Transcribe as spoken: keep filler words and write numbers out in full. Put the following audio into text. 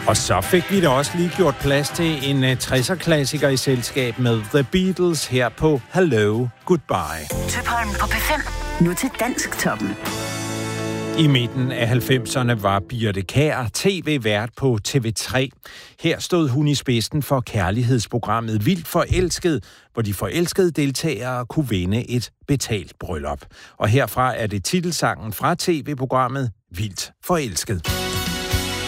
Og så fik vi da også lige gjort plads til en tresser-klassiker i selskab med The Beatles her på Hello, Goodbye. Tøpholm på P fem. Nu til Dansktoppen. I midten af halvfemserne var Birthe Kjær tv-vært på T V tre. Her stod hun i spidsen for kærlighedsprogrammet Vildt Forelsket, hvor de forelskede deltagere kunne vinde et betalt bryllup. Og herfra er det titelsangen fra tv-programmet Vildt Forelsket.